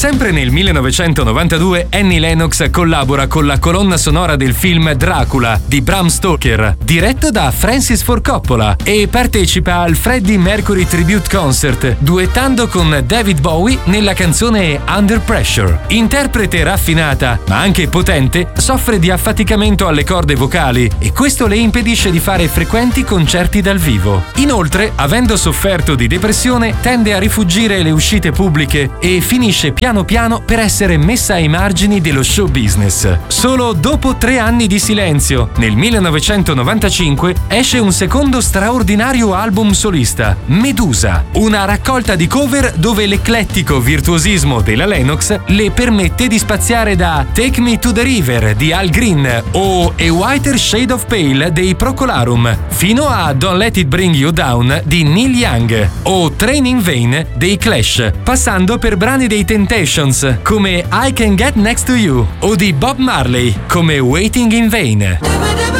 Sempre nel 1992 Annie Lennox collabora con la colonna sonora del film Dracula di Bram Stoker, diretto da Francis Ford Coppola, e partecipa al Freddie Mercury Tribute Concert, duettando con David Bowie nella canzone Under Pressure. Interprete raffinata, ma anche potente, soffre di affaticamento alle corde vocali e questo le impedisce di fare frequenti concerti dal vivo. Inoltre, avendo sofferto di depressione, tende a rifugire le uscite pubbliche e finisce piano piano per essere messa ai margini dello show business. Solo dopo 3 anni di silenzio, nel 1995, esce un secondo straordinario album solista, Medusa, una raccolta di cover dove l'eclettico virtuosismo della Lennox le permette di spaziare da Take Me to the River di Al Green o A Whiter Shade of Pale dei Procolarum, fino a Don't Let It Bring You Down di Neil Young o Train in Vain dei Clash, passando per brani dei Temptations come I Can Get Next to You o di Bob Marley come Waiting in Vain.